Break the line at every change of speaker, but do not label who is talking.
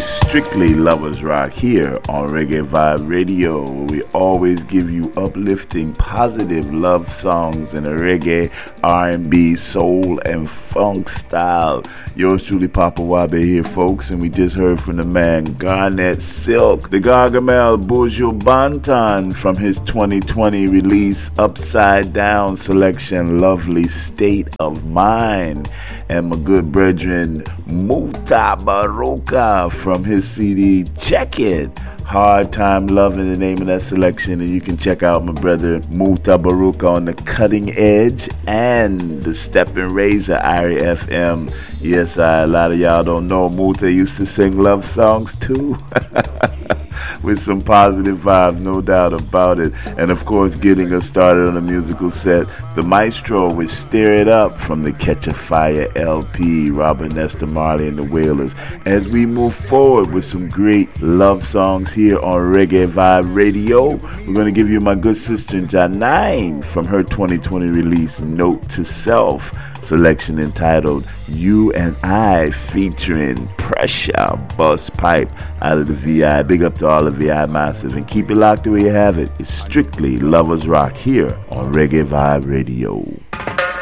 It's strictly Lovers Rock here on Reggae Vibe Radio, where we always give you uplifting, positive love songs in a reggae, R&B, soul, and funk style. Yours truly, Papa Wabe here, folks, and we just heard from the man Garnet Silk, the Gargamel Buju Banton, from his 2020 release Upside Down selection, Lovely State of Mind, and my good brethren Muta Baroka from his CD Check It, Hard Time Loving, the name of that selection. And you can check out my brother Muta Baroka on the Cutting Edge and the Steppin' Razor IRI FM. Yes, a lot of y'all don't know Muta used to sing love songs too. With some positive vibes, no doubt about it. And of course, getting us started on a musical set, the maestro with Stir It Up from the Catch a Fire LP, Robert Nesta Marley and the Wailers. As we move forward with some great love songs here on Reggae Vibe Radio, we're going to give you my good sister Janine from her 2020 release, Note to Self, selection entitled You and I, featuring Pressure Bus Pipe out of the VI. Big up to all the VI Massive, and keep it locked the way you have it. It's strictly Lovers Rock here on Reggae Vibe Radio.